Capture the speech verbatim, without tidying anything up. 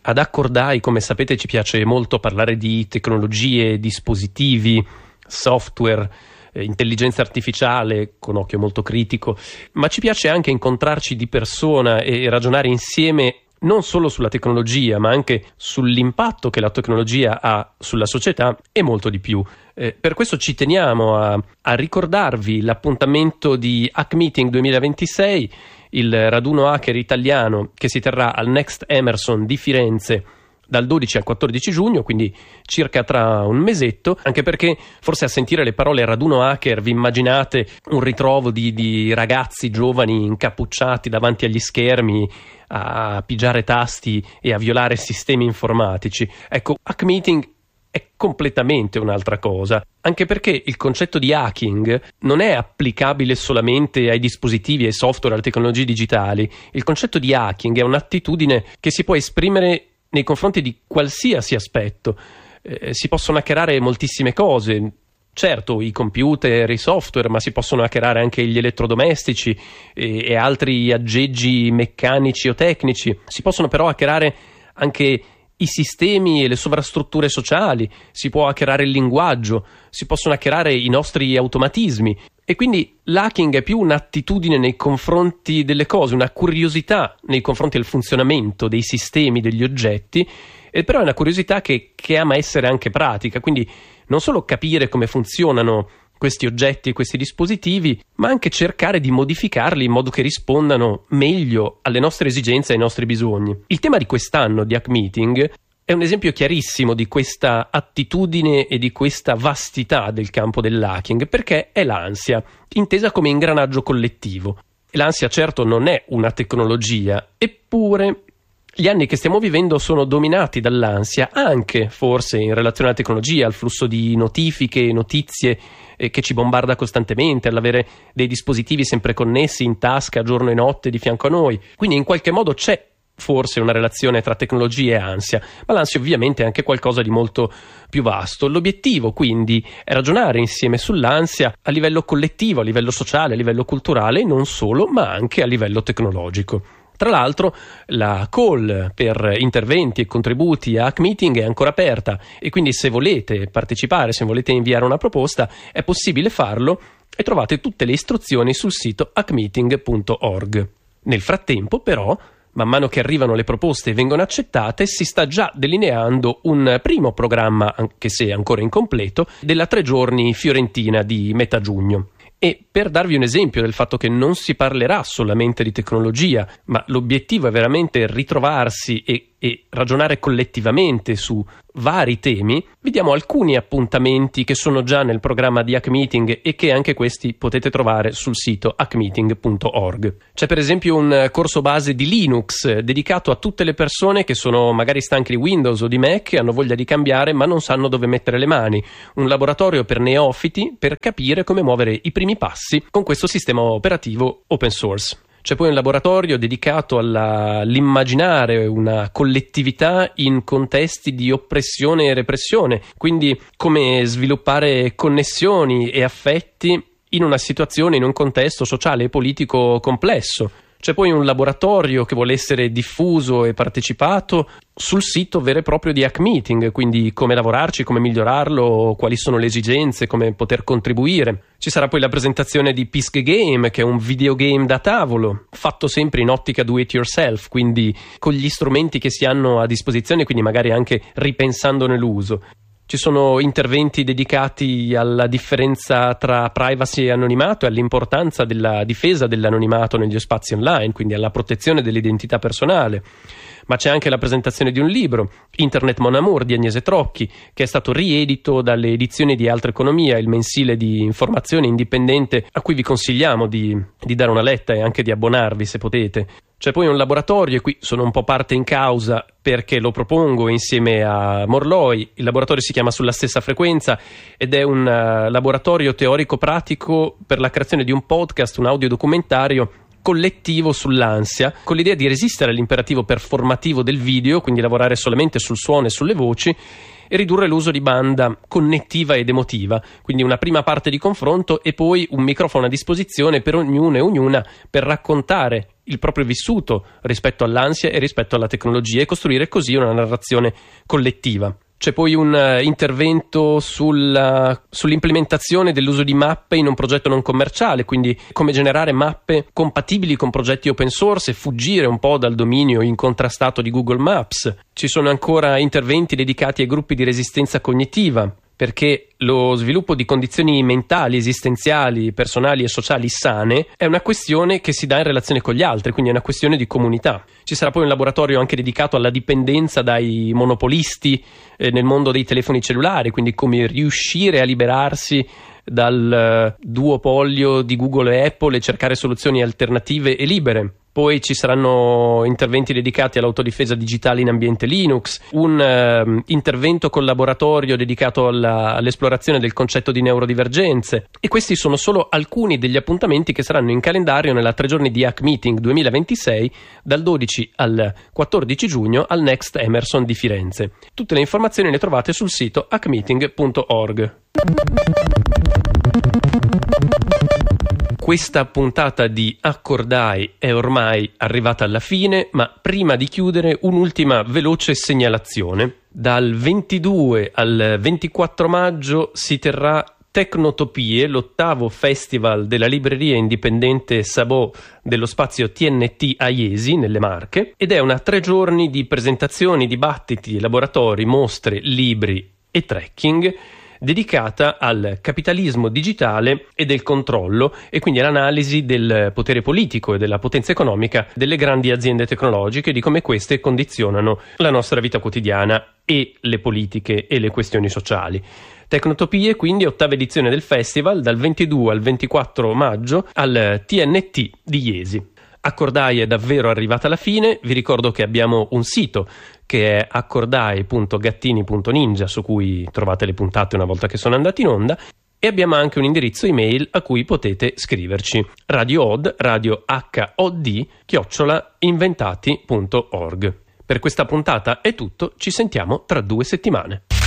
Ad Accordai, come sapete, ci piace molto parlare di tecnologie, dispositivi, software, eh, intelligenza artificiale, con occhio molto critico, ma ci piace anche incontrarci di persona e ragionare insieme non solo sulla tecnologia, ma anche sull'impatto che la tecnologia ha sulla società e molto di più. Eh, per questo ci teniamo a, a ricordarvi l'appuntamento di Hack Meeting duemilaventisei, il raduno hacker italiano che si terrà al Next Emerson di Firenze dal dodici al quattordici giugno, quindi circa tra un mesetto, anche perché forse a sentire le parole raduno hacker vi immaginate un ritrovo di, di ragazzi giovani incappucciati davanti agli schermi a pigiare tasti e a violare sistemi informatici. Ecco, Hack Meeting è completamente un'altra cosa, anche perché il concetto di hacking non è applicabile solamente ai dispositivi, ai software, alle tecnologie digitali. Il concetto di hacking è un'attitudine che si può esprimere nei confronti di qualsiasi aspetto. Eh, si possono hackerare moltissime cose, certo i computer, i software, ma si possono hackerare anche gli elettrodomestici e, e altri aggeggi meccanici o tecnici. Si possono però hackerare anche i sistemi e le sovrastrutture sociali, si può hackerare il linguaggio, si possono hackerare i nostri automatismi. E quindi l'hacking è più un'attitudine nei confronti delle cose, una curiosità nei confronti del funzionamento dei sistemi, degli oggetti, e però è una curiosità che, che ama essere anche pratica, quindi non solo capire come funzionano questi oggetti e questi dispositivi, ma anche cercare di modificarli in modo che rispondano meglio alle nostre esigenze e ai nostri bisogni. Il tema di quest'anno di Hack Meeting è un esempio chiarissimo di questa attitudine e di questa vastità del campo dell'hacking, perché è l'ansia, intesa come ingranaggio collettivo. E l'ansia certo non è una tecnologia, eppure gli anni che stiamo vivendo sono dominati dall'ansia, anche forse in relazione alla tecnologia, al flusso di notifiche, notizie eh, che ci bombarda costantemente, all'avere dei dispositivi sempre connessi in tasca giorno e notte di fianco a noi. Quindi in qualche modo c'è forse una relazione tra tecnologia e ansia, ma l'ansia ovviamente è anche qualcosa di molto più vasto. L'obiettivo quindi è ragionare insieme sull'ansia a livello collettivo, a livello sociale, a livello culturale, e non solo, ma anche a livello tecnologico. Tra l'altro la call per interventi e contributi a Hack Meeting è ancora aperta, e quindi se volete partecipare, se volete inviare una proposta, è possibile farlo, e trovate tutte le istruzioni sul sito hack meeting punto org. Nel frattempo però, man mano che arrivano le proposte e vengono accettate, si sta già delineando un primo programma, anche se ancora incompleto, della tre giorni fiorentina di metà giugno. E per darvi un esempio del fatto che non si parlerà solamente di tecnologia, ma l'obiettivo è veramente ritrovarsi e, e ragionare collettivamente su vari temi, vediamo alcuni appuntamenti che sono già nel programma di Hack Meeting e che anche questi potete trovare sul sito hack meeting punto org. C'è per esempio un corso base di Linux dedicato a tutte le persone che sono magari stanchi di Windows o di Mac e hanno voglia di cambiare ma non sanno dove mettere le mani. Un laboratorio per neofiti per capire come muovere i primi passi con questo sistema operativo open source. C'è poi un laboratorio dedicato alla, all'immaginare una collettività in contesti di oppressione e repressione, quindi come sviluppare connessioni e affetti in una situazione, in un contesto sociale e politico complesso. C'è poi un laboratorio che vuole essere diffuso e partecipato sul sito vero e proprio di Hack Meeting, quindi come lavorarci, come migliorarlo, quali sono le esigenze, come poter contribuire. Ci sarà poi la presentazione di Pisc Game, che è un videogame da tavolo, fatto sempre in ottica do it yourself, quindi con gli strumenti che si hanno a disposizione, quindi magari anche ripensandone l'uso. Ci sono interventi dedicati alla differenza tra privacy e anonimato e all'importanza della difesa dell'anonimato negli spazi online, quindi alla protezione dell'identità personale. Ma c'è anche la presentazione di un libro, Internet Mon Amour di Agnese Trocchi, che è stato riedito dalle edizioni di Altra Economia, il mensile di informazione indipendente a cui vi consigliamo di, di dare una letta e anche di abbonarvi se potete. C'è poi un laboratorio, e qui sono un po' parte in causa perché lo propongo insieme a Morloi. Il laboratorio si chiama Sulla stessa frequenza ed è un uh, laboratorio teorico-pratico per la creazione di un podcast, un audiodocumentario collettivo sull'ansia, con l'idea di resistere all'imperativo performativo del video, quindi lavorare solamente sul suono e sulle voci, e ridurre l'uso di banda connettiva ed emotiva, quindi una prima parte di confronto e poi un microfono a disposizione per ognuno e ognuna per raccontare il proprio vissuto rispetto all'ansia e rispetto alla tecnologia e costruire così una narrazione collettiva. C'è poi un uh, intervento sulla, sull'implementazione dell'uso di mappe in un progetto non commerciale, quindi come generare mappe compatibili con progetti open source e fuggire un po' dal dominio incontrastato di Google Maps. Ci sono ancora interventi dedicati ai gruppi di resistenza cognitiva, perché lo sviluppo di condizioni mentali, esistenziali, personali e sociali sane è una questione che si dà in relazione con gli altri, quindi è una questione di comunità. Ci sarà poi un laboratorio anche dedicato alla dipendenza dai monopolisti eh, nel mondo dei telefoni cellulari, quindi come riuscire a liberarsi dal uh, duopolio di Google e Apple e cercare soluzioni alternative e libere. Poi ci saranno interventi dedicati all'autodifesa digitale in ambiente Linux, un uh, intervento collaboratorio dedicato alla, all'esplorazione del concetto di neurodivergenze, e questi sono solo alcuni degli appuntamenti che saranno in calendario nella tre giorni di Hack Meeting duemilaventisei dal dodici al quattordici giugno al Next Emerson di Firenze. Tutte le informazioni le trovate sul sito hack meeting punto org. Questa puntata di Accordai è ormai arrivata alla fine, ma prima di chiudere un'ultima veloce segnalazione. Dal ventidue al ventiquattro maggio si terrà Tecnotopie, l'ottavo festival della libreria indipendente Sabò dello spazio T N T a Iesi, nelle Marche, ed è una tre giorni di presentazioni, dibattiti, laboratori, mostre, libri e trekking dedicata al capitalismo digitale e del controllo, e quindi all'analisi del potere politico e della potenza economica delle grandi aziende tecnologiche e di come queste condizionano la nostra vita quotidiana e le politiche e le questioni sociali. Tecnotopie, quindi, ottava edizione del festival, dal ventidue al ventiquattro maggio al T N T di Iesi. Accordai è davvero arrivata alla fine. Vi ricordo che abbiamo un sito che è accordai punto gattini punto ninja, su cui trovate le puntate una volta che sono andate in onda, e abbiamo anche un indirizzo email a cui potete scriverci: radiood, radio H O D, chiocciola inventati punto org. Per questa puntata è tutto, ci sentiamo tra due settimane.